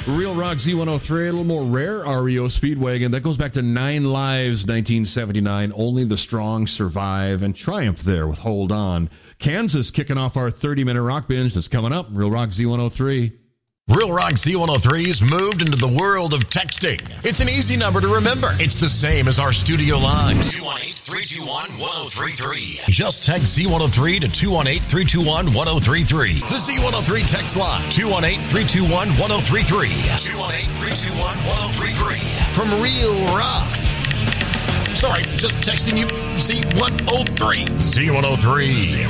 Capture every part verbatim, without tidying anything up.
Real Rock Z one oh three, a little more rare R E O Speedwagon. That goes back to Nine Lives, nineteen seventy-nine. Only the strong survive, and Triumph there with Hold On. Kansas kicking off our thirty-minute rock binge that's coming up. Real Rock Z one oh three. Real Rock Z one oh three's moved into the world of texting. It's an easy number to remember. It's the same as our studio line. two one eight, three two one, one oh three three. Just text Z one oh three to two one eight, three two one, one oh three three. The Z one oh three text line. two one eight, three two one, one oh three three. two one eight, three two one, one oh three three. From Real Rock. Sorry, just texting you Z one oh three. Z one oh three.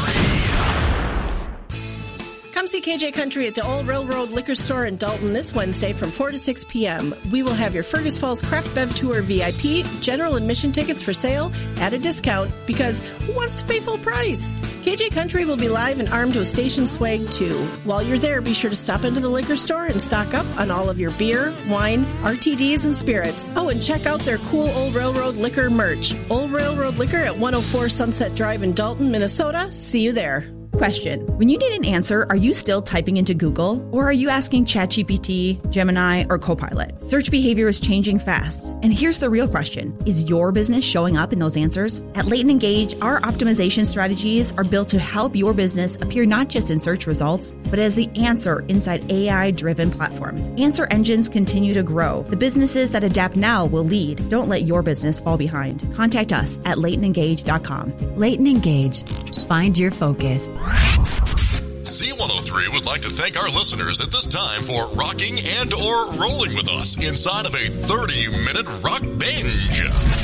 Come see K J Country at the Old Railroad Liquor Store in Dalton this Wednesday from four to six p.m. We will have your Fergus Falls Craft Bev Tour V I P, general admission tickets for sale at a discount, because who wants to pay full price? K J Country will be live and armed with station swag too. While you're there, be sure to stop into the liquor store and stock up on all of your beer, wine, R T Ds, and spirits. Oh, and check out their cool Old Railroad Liquor merch. Old Railroad Liquor at one oh four Sunset Drive in Dalton, Minnesota. See you there. Question. When you need an answer, are you still typing into Google, or are you asking ChatGPT, Gemini, or Copilot? Search behavior is changing fast. And here's the real question. Is your business showing up in those answers? At Leighton Engage, our optimization strategies are built to help your business appear not just in search results, but as the answer inside A I-driven platforms. Answer engines continue to grow. The businesses that adapt now will lead. Don't let your business fall behind. Contact us at leighton engage dot com. Leighton Engage. Find your focus. Z one oh three would like to thank our listeners at this time for rocking and or rolling with us inside of a thirty-minute rock binge.